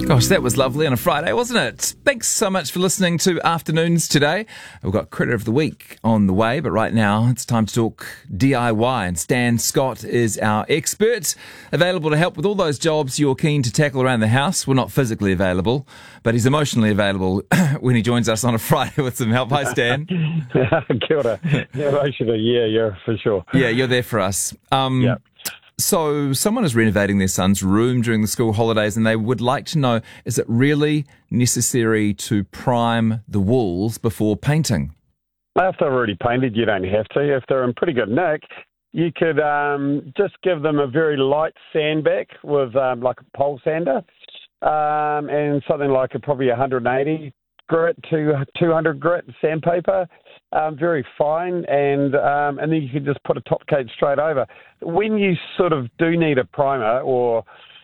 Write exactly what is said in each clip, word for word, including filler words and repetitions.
Gosh, that was lovely on a Friday, wasn't it? Thanks so much for listening to Afternoons today. We've got Critter of the Week on the way, but right now it's time to talk D I Y. And Stan Scott is our expert, available to help with all those jobs you're keen to tackle around the house. Well, not physically available, but he's emotionally available when he joins us on a Friday with some help. Hi, Stan. Kia ora. Emotionally, yeah, yeah, for sure. Yeah, you're there for us. Um, yeah. So someone is renovating their son's room during the school holidays and they would like to know, is it really necessary to prime the walls before painting? If they're already painted, you don't have to. If they're in pretty good nick, you could um, just give them a very light sandback with um, like a pole sander um, and something like a probably one hundred eighty grit to two hundred grit sandpaper. Um, very fine, and um, and then you can just put a top coat straight over. When you sort of do need a primer or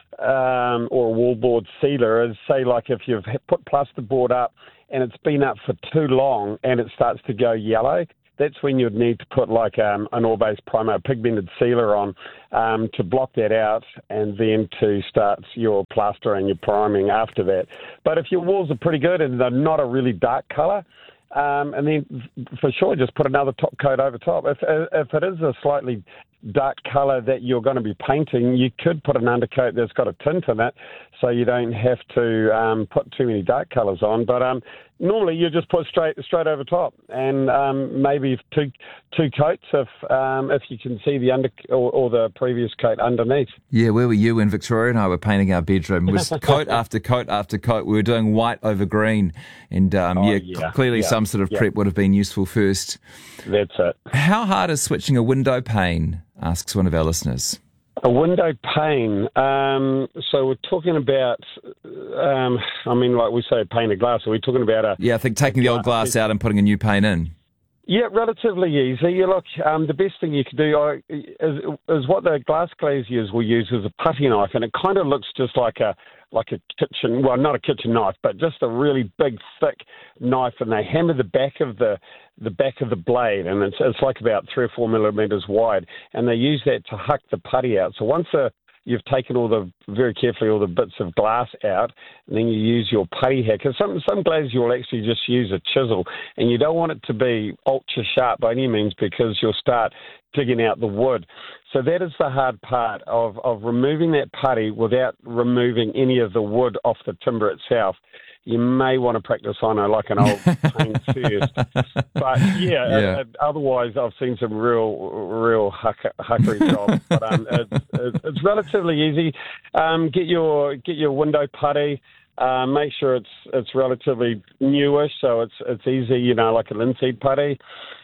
um, or a wallboard sealer, is say like if you've put plasterboard up and it's been up for too long and it starts to go yellow, that's when you'd need to put like um, an oil-based primer, a pigmented sealer on um, to block that out, and then to start your plaster and your priming after that. But if your walls are pretty good and they're not a really dark colour, Um, and then, for sure, just put another top coat over top. If if it is a slightly dark colour that you're going to be painting, you could put an undercoat that's got a tint in it, so you don't have to um, put too many dark colours on. But um, normally, you just put straight straight over top, and um, maybe two two coats if um, if you can see the under or, or the previous coat underneath. Yeah, where were you when Victoria and I were painting our bedroom? It was coat after coat after coat. We were doing white over green, and um, oh, yeah, yeah, clearly yeah, some sort of yeah. prep would have been useful first. That's it. How hard is switching a window pane? Asks one of our listeners. A window pane. Um, so we're talking about, um, I mean, like we say, pane of glass. Are we talking about a... Yeah, I think taking the old glass out and putting a new pane in. Yeah, relatively easy. You look, um, the best thing you can do uh, is, is what the glass glaziers will use is a putty knife, and it kind of looks just like a like a kitchen, well, not a kitchen knife, but just a really big, thick knife, and they hammer the back of the the back of the blade, and it's it's like about three or four millimeters wide, and they use that to huck the putty out. So once the you've taken all the, very carefully, all the bits of glass out, and then you use your putty hacker. Some some glaziers you'll actually just use a chisel, and you don't want it to be ultra sharp by any means because you'll start digging out the wood. So that is the hard part of, of removing that putty without removing any of the wood off the timber itself. You may want to practice on a, like an old pane first. But, yeah, yeah. Uh, otherwise I've seen some real, real huck, huckery jobs. But um, it's, it's, it's relatively easy. Um, get your get your window putty. Uh, make sure it's it's relatively newish, so it's it's easy, you know, like a linseed putty.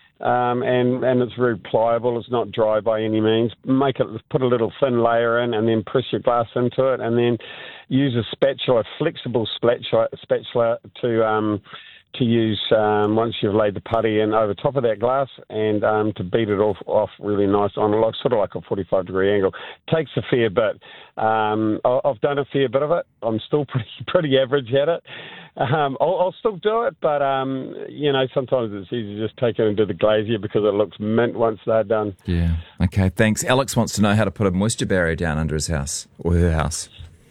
Um, and, and it's very pliable. It's not dry by any means. Make it, put a little thin layer in, and then press your glass into it, and then use a spatula, a flexible spatula, spatula to um, to use um, once you've laid the putty in over top of that glass, and um, to beat it off off really nice on a like, sort of like a forty-five degree angle. Takes a fair bit. Um, I've done a fair bit of it. I'm still pretty pretty average at it. Um, I'll, I'll still do it, but um, you know, sometimes it's easy to just take it into the glazier because it looks mint once they're done. Yeah. Okay. Thanks. Alex wants to know how to put a moisture barrier down under his house or her house.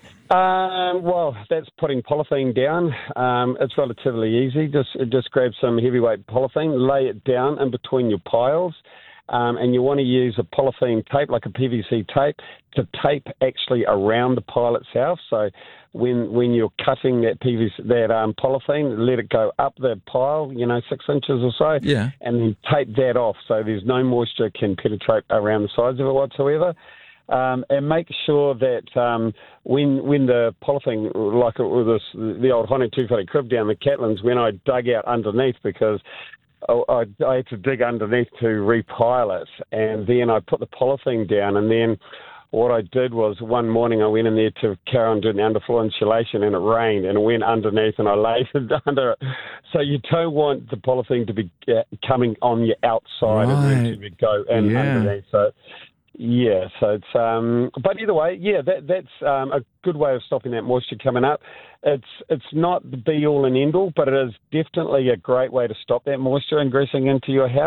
Um, well, that's putting polythene down. Um, it's relatively easy. Just just grab some heavyweight polythene, lay it down in between your piles, um, and you want to use a polythene tape, like a P V C tape, to tape actually around the pile itself. So when when you're cutting that P V C, that um, polythene, let it go up the pile, you know, six inches or so, yeah, and then tape that off so there's no moisture can penetrate around the sides of it whatsoever. Um, and make sure that um, when when the polythene, like with this, the old Honu two-footed crib down the Catlins, when I dug out underneath, because I, I, I had to dig underneath to repile it, and then I put the polythene down, and then what I did was one morning I went in there to carry on doing the underfloor insulation, and it rained, and it went underneath, and I laid it under it. So you don't want the polythene to be coming on your outside, right. and then to go in yeah. underneath. So. Yeah, so it's, um, but either way, yeah, that that's um, a good way of stopping that moisture coming up. It's it's not the be all and end all, but it is definitely a great way to stop that moisture ingressing into your house.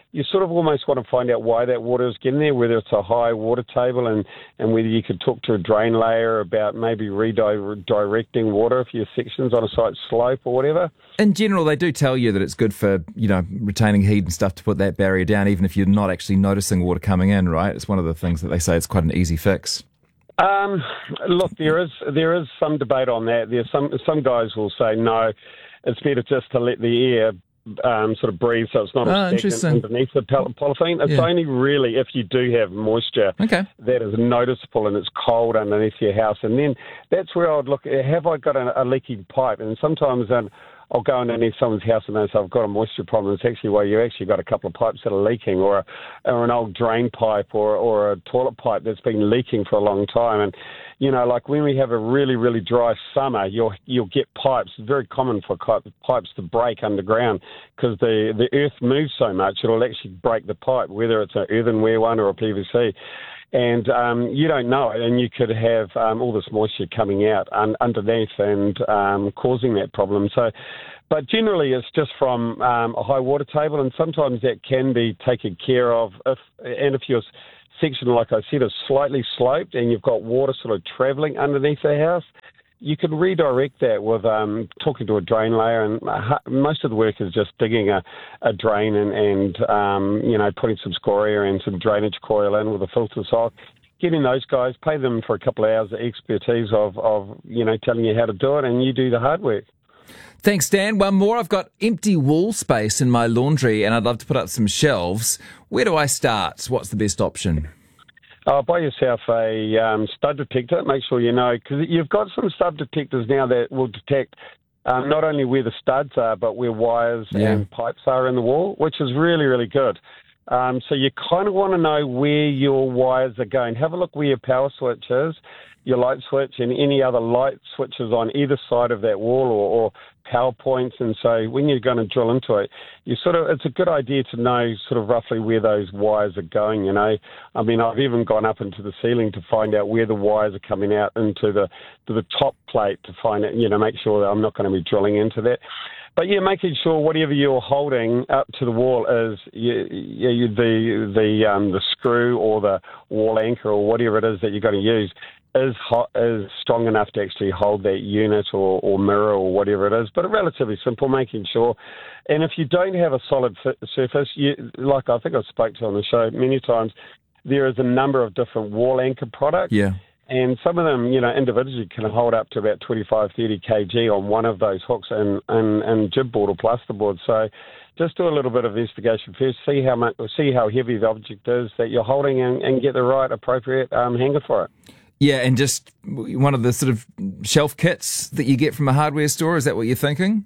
you sort of almost want to find out why that water is getting there, whether it's a high water table, and, and whether you could talk to a drain layer about maybe redirecting water if your section's on a site slope or whatever. In general, they do tell you that it's good for, you know, retaining heat and stuff to put that barrier down, even if you're not actually noticing water coming in, right? It's one of the things that they say it's quite an easy fix. Um, look, there is there is some debate on that. There's some some guys will say no, it's better just to let the air um, sort of breathe so it's not oh, stagnant underneath the polythene. It's yeah. only really if you do have moisture okay. that is noticeable and it's cold underneath your house, and then that's where I would look at, have I got a, a leaking pipe? And sometimes um, I'll go underneath someone's house and they say, I've got a moisture problem. It's actually where you actually got a couple of pipes that are leaking, or, a, or an old drain pipe, or, or a toilet pipe that's been leaking for a long time. And, you know, like when we have a really, really dry summer, you'll you'll get pipes. It's very common for pipes to break underground because the, the earth moves so much, it'll actually break the pipe, whether it's an earthenware one or a P V C. And um, you don't know it, and you could have um, all this moisture coming out un- underneath and um, causing that problem. So, but generally it's just from um, a high water table, and sometimes that can be taken care of. If, and if your section, like I said, is slightly sloped and you've got water sort of travelling underneath the house, you can redirect that with um, talking to a drain layer, and most of the work is just digging a, a drain and, and um, you know, putting some scoria and some drainage coil in with a filter sock, getting those guys, pay them for a couple of hours of expertise of, of, you know, telling you how to do it, and you do the hard work. Thanks, Dan. One more. I've got empty wall space in my laundry and I'd love to put up some shelves. Where do I start? What's the best option? Uh, buy yourself a um, stud detector. Make sure you know, because you've got some stud detectors now that will detect um, not only where the studs are, but where wires yeah. and pipes are in the wall, which is really, really good. Um, so you kind of want to know where your wires are going. Have a look where your power switch is, your light switch, and any other light switches on either side of that wall, or, or power points. And so when you're going to drill into it, you sort of, it's a good idea to know sort of roughly where those wires are going, you know. I mean, I've even gone up into the ceiling to find out where the wires are coming out into the to the top plate to find it, you know, make sure that I'm not going to be drilling into that. But yeah, making sure whatever you're holding up to the wall is you, you, the the um, the screw or the wall anchor or whatever it is that you're going to use is hot, is strong enough to actually hold that unit or, or mirror or whatever it is. But relatively simple, making sure. And if you don't have a solid surface, you, like I think I spoke to on the show many times, there is a number of different wall anchor products. Yeah. And some of them, you know, individually can hold up to about twenty-five, thirty kilograms on one of those hooks and, and, and jib board or plasterboard. So just do a little bit of investigation first, see how much, see how heavy the object is that you're holding, and, and get the right appropriate um, hanger for it. Yeah, and just one of the sort of shelf kits that you get from a hardware store, is that what you're thinking?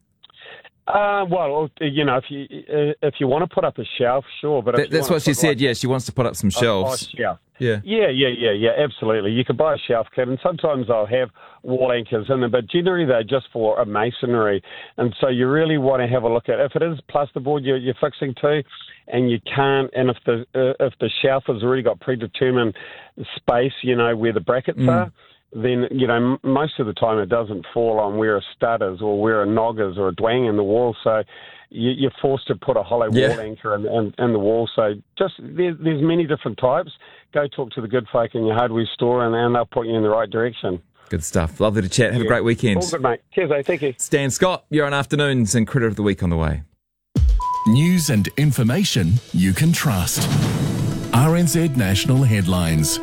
Uh, well, you know, if you if you want to put up a shelf, sure. But that, that's what she said. Like, yeah, she wants to put up some shelves. Oh, yeah. Yeah. Yeah, yeah, yeah, yeah, absolutely. You can buy a shelf kit, and sometimes they'll have wall anchors in them, but generally they're just for a masonry. And so you really want to have a look at, if it is plasterboard you're, you're fixing to, and you can't, and if the uh, if the shelf has already got predetermined space, you know, where the brackets mm. are, then, you know, m- most of the time it doesn't fall on where a stud is or where a nog is or a dwang in the wall. So you, you're forced to put a hollow yeah. wall anchor in, in, in the wall. So just there, there's many different types. Go talk to the good folk in your hardware store, and, and they'll point you in the right direction. Good stuff. Lovely to chat. Have yeah. a great weekend. All good, mate. Cheers, eh? Thank you. Stan Scott, you're on Afternoons, and Critter of the Week on the way. News and information you can trust. R N Z National Headlines.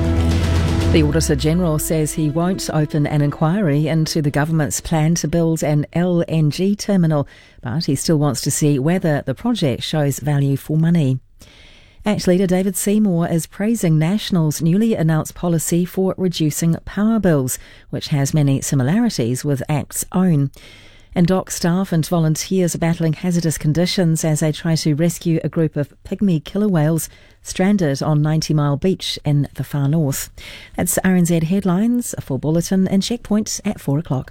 The Auditor-General says he won't open an inquiry into the government's plan to build an L N G terminal, but he still wants to see whether the project shows value for money. ACT leader David Seymour is praising National's newly announced policy for reducing power bills, which has many similarities with ACT's own. And dock staff and volunteers are battling hazardous conditions as they try to rescue a group of pygmy killer whales stranded on ninety mile Beach in the far north. That's R N Z Headlines, a full bulletin and checkpoint at four o'clock.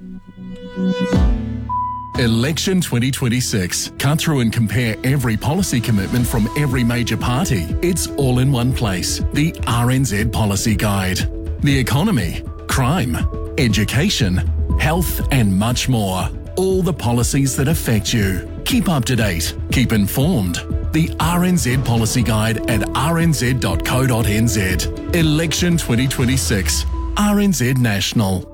Election twenty twenty-six. Cut through and compare every policy commitment from every major party. It's all in one place. The R N Z Policy Guide. The economy, crime, education, health and much more. All the policies that affect you. Keep up to date. Keep informed. The R N Z Policy Guide at r n z dot co dot n z. Election twenty twenty-six. R N Z National.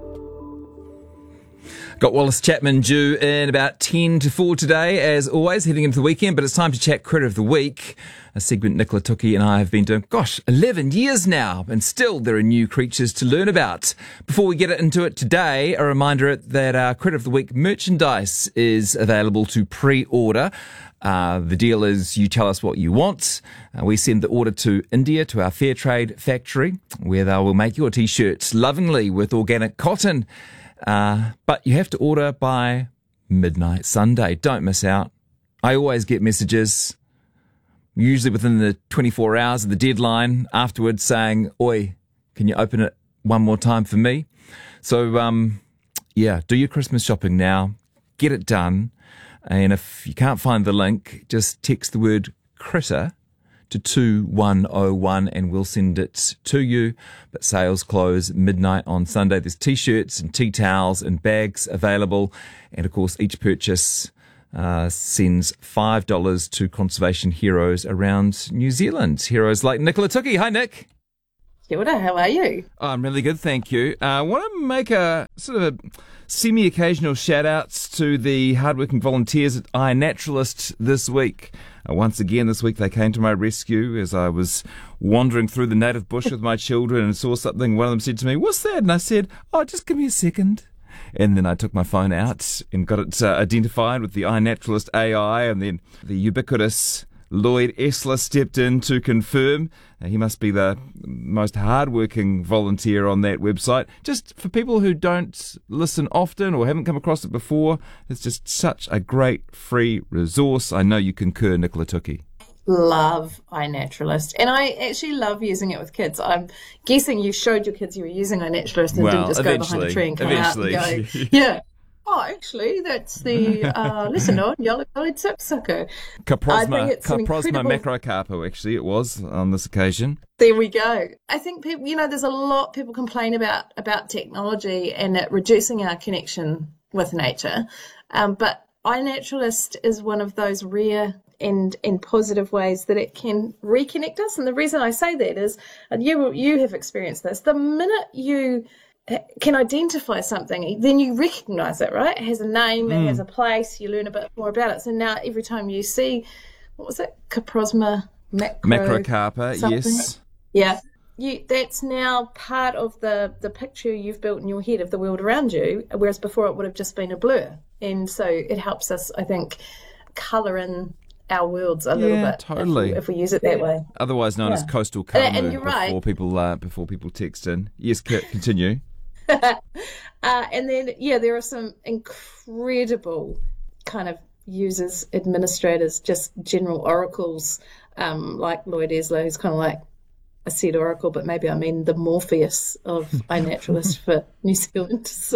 Got Wallace Chapman due in about ten to four today, as always, heading into the weekend, but it's time to chat Critter of the Week, a segment Nicola Tuki and I have been doing, gosh, eleven years now, and still there are new creatures to learn about. Before we get into it today, a reminder that our Critter of the Week merchandise is available to pre-order. Uh, the deal is you tell us what you want. Uh, we send the order to India, to our fair trade factory, where they will make your T-shirts lovingly with organic cotton. Uh, but you have to order by midnight Sunday. Don't miss out. I always get messages, usually within the twenty-four hours of the deadline afterwards, saying, "Oi, can you open it one more time for me?" So, um, yeah, do your Christmas shopping now. Get it done. And if you can't find the link, just text the word Critter to two one oh one and we'll send it to you. But sales close midnight on Sunday. There's T-shirts and tea towels and bags available. And of course, each purchase uh, sends five dollars to conservation heroes around New Zealand. Heroes like Nicola Tuki. Hi, Nick. Kia ora, how are you? Oh, I'm really good, thank you. Uh, I want to make a sort of a semi-occasional shout-outs to the hardworking volunteers at iNaturalist this week. Uh, once again, this week they came to my rescue as I was wandering through the native bush with my children and saw something. One of them said to me, "What's that?" And I said, "Oh, just give me a second." And then I took my phone out and got it uh, identified with the iNaturalist A I, and then the ubiquitous Lloyd Esler stepped in to confirm. Uh, he must be the most hardworking volunteer on that website. Just for people who don't listen often or haven't come across it before, it's just such a great free resource. I know you concur, Nicola Tuki. Love iNaturalist. And I actually love using it with kids. I'm guessing you showed your kids you were using iNaturalist and well, didn't just go behind a tree and come eventually. out and go, yeah. Oh, actually, that's the uh, lesson on yellow-bellied sapsucker. Caprosma, Caprosma incredible... macrocarpo, actually, it was on this occasion. There we go. I think people, you know, there's a lot people complain about about technology and it reducing our connection with nature. Um, but iNaturalist is one of those rare and and positive ways that it can reconnect us. And the reason I say that is, and you you have experienced this, the minute you can identify something, then you recognise it, right? It has a name, mm. it has a place, you learn a bit more about it. So now every time you see, what was it, Caprosma macro, macrocarpa, yes. Yeah, you, that's now part of the, the picture you've built in your head of the world around you, whereas before it would have just been a blur. And so it helps us, I think, colour in our worlds a yeah, little bit totally. if, if we use it that way. Otherwise known yeah. as coastal colour and, and you're before right. people uh, before people text in. Yes, continue. uh, and then, yeah, there are some incredible kind of users, administrators, just general oracles, um, like Lloyd Esler, who's kind of like I said Oracle, but maybe I mean the Morpheus of iNaturalist for New Zealand. So,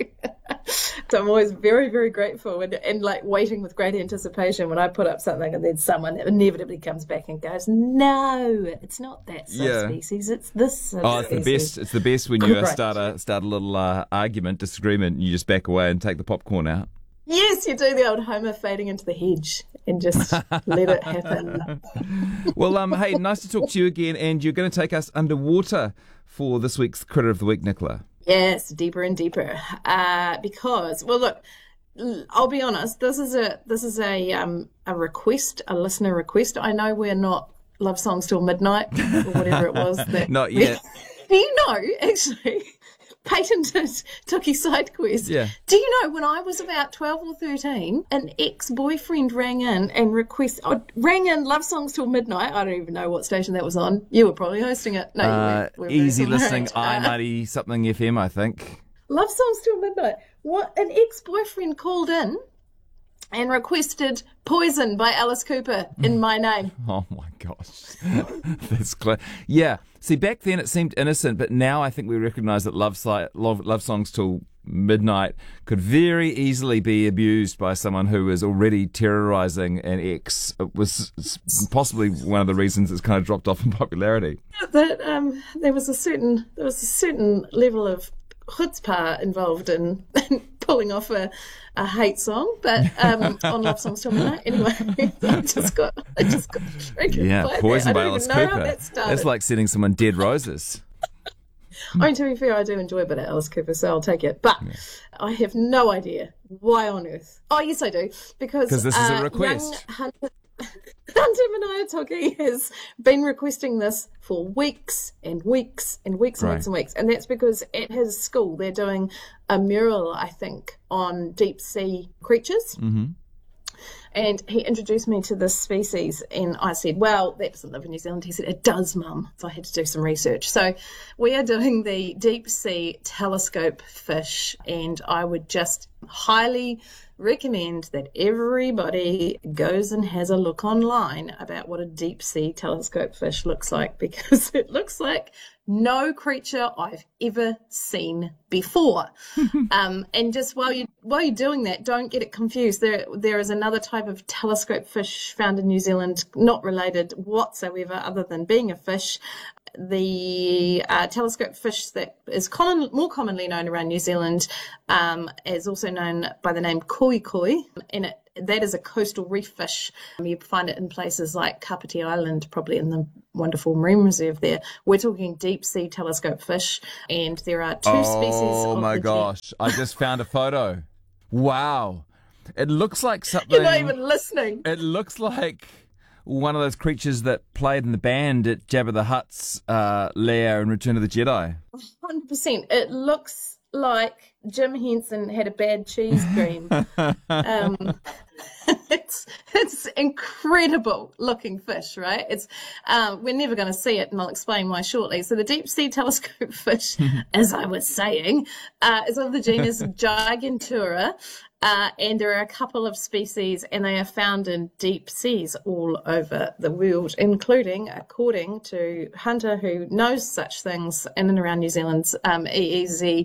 so I'm always very, very grateful and, and like waiting with great anticipation when I put up something and then someone inevitably comes back and goes, no, it's not that subspecies, yeah. it's this subspecies. Oh, it's the best. It's the best when you uh, start a start a little uh, argument, disagreement, and you just back away and take the popcorn out. Yes, you do the old Homer fading into the hedge and just let it happen. Well, um, hey, nice to talk to you again, and you're going to take us underwater for this week's Critter of the Week, Nicola. Yes, deeper and deeper. Uh, because, well, look, I'll be honest. This is a this is a um a request, a listener request. I know we're not Love Songs Till Midnight or whatever it was. That not yet. Do you know, actually? Patented Tuki side quest. Yeah. Do you know when I was about twelve or thirteen, an ex-boyfriend rang in and request oh, rang in Love Songs Till Midnight. I don't even know what station that was on. You were probably hosting it. No, uh, you were. Easy listening, I ninety something F M, I think. Love Songs Till Midnight. What an ex-boyfriend called in and requested Poison by Alice Cooper in my name. Oh my gosh. That's clear. Yeah. See, back then it seemed innocent, but now I think we recognise that love, si- love, love Songs Till Midnight could very easily be abused by someone who is already terrorising an ex. It was possibly one of the reasons it's kind of dropped off in popularity. That um, there was a certain there was a certain level of chutzpah involved in, in pulling off a, a hate song, but um, on Love Songs Till Midnight. Anyway, I just got, I just got triggered. Yeah, by poisoned that. by I don't Alice even know how Cooper. that started. It's like sending someone dead roses. I mean, to be fair, I do enjoy a bit of Alice Cooper, so I'll take it. But yeah. I have no idea why on earth. Oh, yes, I do. Because this is uh, a request. Young Hunter, Hunter Manaiatoki has been requesting this for weeks and weeks and weeks and right. weeks and weeks. And that's because at his school, they're doing a mural, I think, on deep sea creatures. Mm-hmm. And he introduced me to this species, and I said, well, that doesn't live in New Zealand. He said, it does, Mum. So I had to do some research. So we are doing the deep sea telescope fish, and I would just highly recommend that everybody goes and has a look online about what a deep sea telescope fish looks like, because it looks like no creature I've ever seen before. um, and just while you while you're doing that, don't get it confused. There there is another type of telescope fish found in New Zealand, not related whatsoever, other than being a fish. The uh, telescope fish that is common, more commonly known around New Zealand um, is also known by the name koi koi, and it, that is a coastal reef fish. Um, you find it in places like Kapiti Island, probably in the wonderful marine reserve there. We're talking deep sea telescope fish, and there are two oh, species. Oh of my the gosh! Deep. I just found a photo. Wow, it looks like something. You're not even listening. It looks like one of those creatures that played in the band at Jabba the Hutt's uh, lair in Return of the Jedi. one hundred percent. It looks like Jim Henson had a bad cheese dream. um, it's it's incredible looking fish, right? It's um, we're never going to see it, and I'll explain why shortly. So the deep sea telescope fish, as I was saying, uh, is of the genus Gigantura. Uh, and there are a couple of species, and they are found in deep seas all over the world, including, according to Hunter, who knows such things in and around New Zealand's um, E E Z,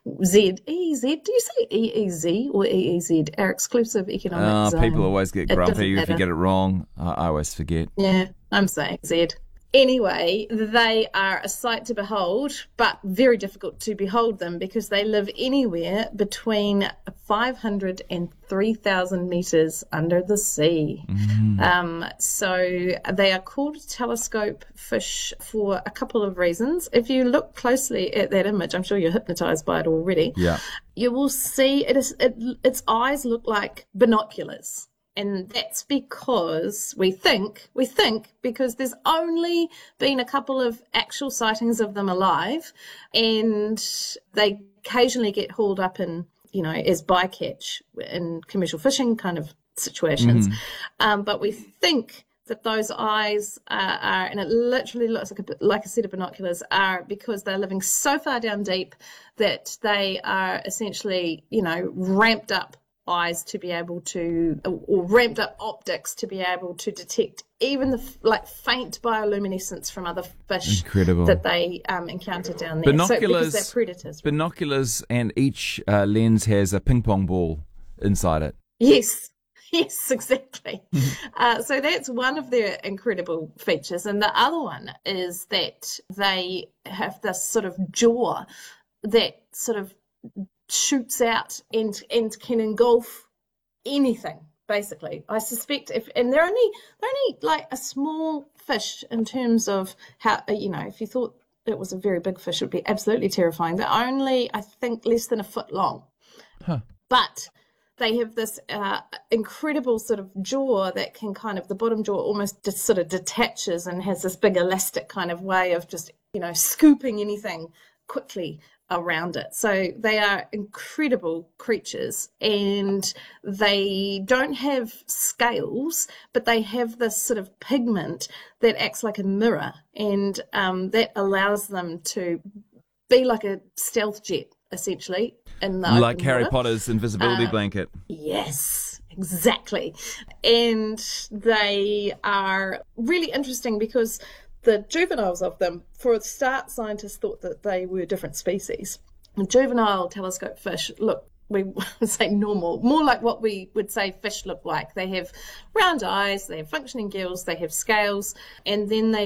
Z, E E Z, do you say E E Z or E E Z, our exclusive economic uh, zone? People always get grumpy if you get it wrong. Uh, I always forget. Yeah, I'm saying Z. Anyway, they are a sight to behold, but very difficult to behold them because they live anywhere between five hundred and three thousand metres under the sea. Mm. Um, so they are called telescope fish for a couple of reasons. If you look closely at that image, I'm sure you're hypnotised by it already. Yeah, you will see it is it, its eyes look like binoculars. And that's because we think, we think, because there's only been a couple of actual sightings of them alive, and they occasionally get hauled up in, you know, as bycatch in commercial fishing kind of situations. Mm-hmm. Um, but we think that those eyes uh, are, and it literally looks like a, like a set of binoculars, are because they're living so far down deep that they are essentially, you know, ramped up eyes to be able to, or ramped up optics to be able to detect even the like faint bioluminescence from other fish Incredible. that they um, encounter down there. Binoculars, so, because they're predators. Binoculars, and each uh, lens has a ping pong ball inside it. Yes. Yes, exactly. uh, so that's one of their incredible features. And the other one is that they have this sort of jaw that sort of shoots out and and can engulf anything, basically. I suspect if and they're only they're only like a small fish in terms of how, you know, if you thought it was a very big fish, it would be absolutely terrifying. They're only, I think, less than a foot long. Huh. But they have this uh, incredible sort of jaw that can kind of, the bottom jaw almost just sort of detaches and has this big elastic kind of way of just, you know, scooping anything quickly around it. So they are incredible creatures, and they don't have scales, but they have this sort of pigment that acts like a mirror, and um, that allows them to be like a stealth jet, essentially. In the like Harry water. Potter's invisibility uh, blanket. Yes, exactly. And they are really interesting because the juveniles of them, for a start, scientists thought that they were different species. The juvenile telescope fish look, we would say normal, more like what we would say fish look like. They have round eyes, they have functioning gills, they have scales, and then they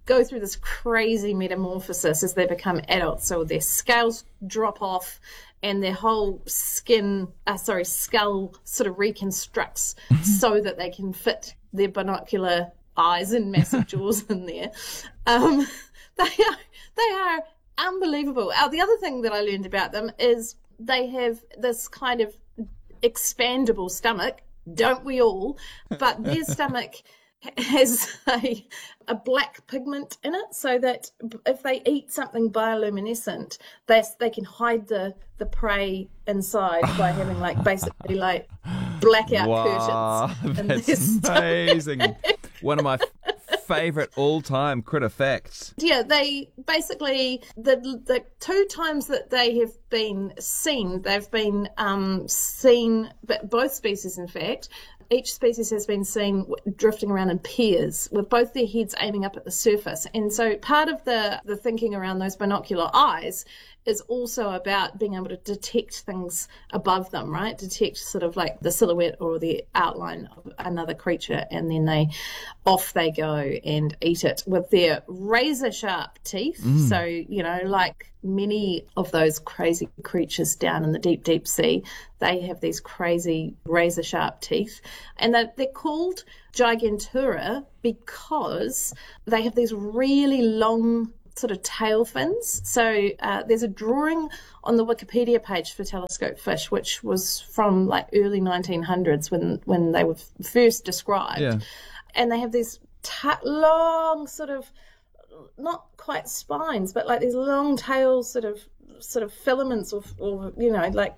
go through this crazy metamorphosis as they become adults. So their scales drop off and their whole skin, uh, sorry, skull sort of reconstructs so that they can fit their binocular eyes and massive jaws in there. Um, they are, they are unbelievable. Uh, the other thing that I learned about them is they have this kind of expandable stomach. Don't we all? But their stomach has a, a black pigment in it, so that if they eat something bioluminescent, they they can hide the, the prey inside by having like basically like blackout wow, curtains. in that's their stomach. amazing. One of my f- favourite all-time critter facts. Yeah, they basically, the the two times that they have been seen, they've been um, seen, but both species in fact, each species has been seen drifting around in pairs with both their heads aiming up at the surface. And so part of the, the thinking around those binocular eyes is also about being able to detect things above them, right? Detect sort of like the silhouette or the outline of another creature, and then they off they go and eat it with their razor sharp teeth. Mm. So, you know, like many of those crazy creatures down in the deep, deep sea, they have these crazy razor sharp teeth. And they're, they're called Gigantura because they have these really long sort of tail fins. So uh, there's a drawing on the Wikipedia page for telescope fish, which was from like early nineteen hundreds when, when they were first described. Yeah. And they have these ta- long sort of, not quite spines, but like these long tails, sort of sort of filaments or, or you know, like,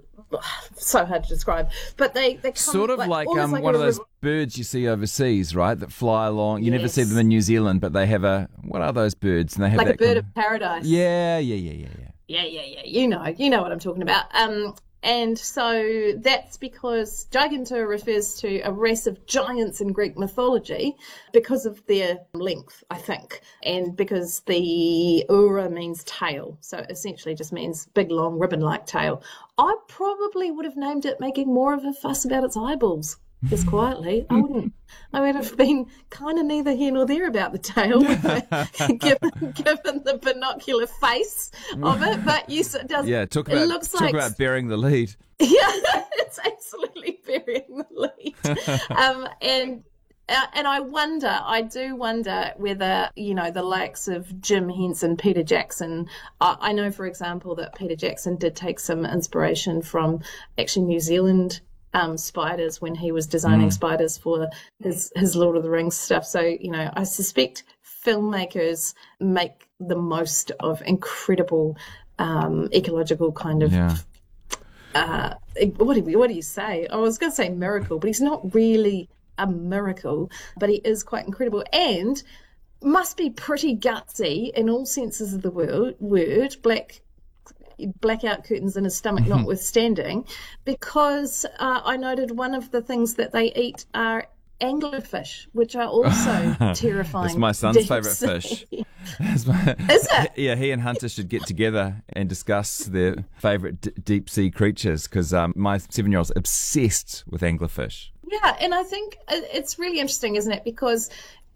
so hard to describe. But they, they come sort of like, like, um, like one of those re- birds you see overseas, right, that fly along. You yes. never see them in New Zealand, but they have a, what are those birds? And they have like that a bird kind of paradise. Yeah, yeah, yeah, yeah, yeah. Yeah, yeah, yeah. You know, you know what I'm talking about. Um, and so that's because Gigantura refers to a race of giants in Greek mythology because of their length, I think, and because the ura means tail, so it essentially just means big, long, ribbon-like tail. I probably would have named it making more of a fuss about its eyeballs. Just quietly, I wouldn't. I would have been kind of neither here nor there about the tail, given, given the binocular face of it. But yes, it does. Yeah, talk about it looks talk like, about bearing the lead. Yeah, it's absolutely burying the lead. um, and uh, and I wonder, I do wonder whether, you know, the likes of Jim Henson, Peter Jackson. Uh, I know, for example, that Peter Jackson did take some inspiration from actually New Zealand. Um, spiders when he was designing mm. spiders for his, his Lord of the Rings stuff. So, you know, I suspect filmmakers make the most of incredible um, ecological kind of, yeah. uh, what, do you, what do you say? I was going to say miracle, but he's not really a miracle, but he is quite incredible and must be pretty gutsy in all senses of the word, word black blackout curtains in his stomach notwithstanding, because uh, I noted one of the things that they eat are anglerfish, which are also terrifying. It's my son's favourite fish. My, Is it? Yeah, he and Hunter should get together and discuss their favourite d- deep sea creatures, because um, my seven-year-old's obsessed with anglerfish. Yeah, and I think it's really interesting, isn't it? Because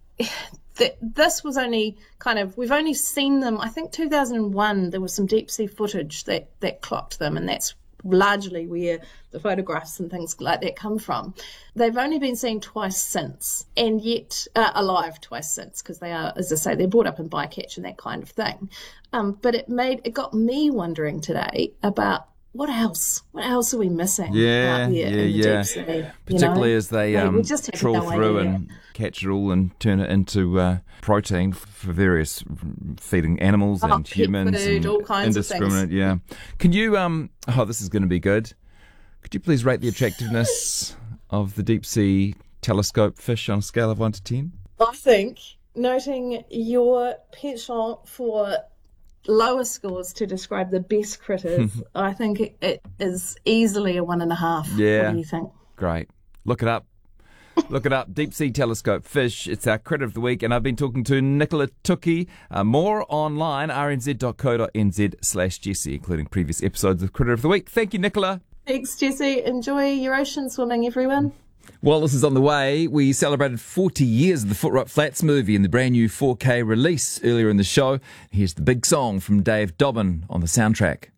that this was only kind of, we've only seen them, I think two thousand one, there was some deep sea footage that, that clocked them, and that's largely where the photographs and things like that come from. They've only been seen twice since, and yet uh, alive twice since, because they are, as I say, they're brought up in bycatch and that kind of thing. Um, but it made, it got me wondering today about what else? What else are we missing? Yeah, out here yeah, in the yeah. deep sea, Particularly you know? as they Like, um, we just have trawl no through idea. and catch it all and turn it into uh, protein for various feeding animals Oh, and pet humans. food, and all kinds of things. indiscriminate, yeah. Can you? Um, oh, this is going to be good. Could you please rate the attractiveness of the deep sea telescope fish on a scale of one to ten? I think, noting your penchant for lower scores to describe the best critters, I think it, it is easily a one and a half. Yeah. What do you think? Great. Look it up. Look it up. Deep Sea Telescope Fish. It's our critter of the week. And I've been talking to Nicola Tukey. Uh, more online, r n z dot co dot n z slash Jesse, including previous episodes of Critter of the Week. Thank you, Nicola. Thanks, Jesse. Enjoy your ocean swimming, everyone. While this is on the way, we celebrated forty years of the Foot Rot Flats movie in the brand new four K release earlier in the show. Here's the big song from Dave Dobbin on the soundtrack.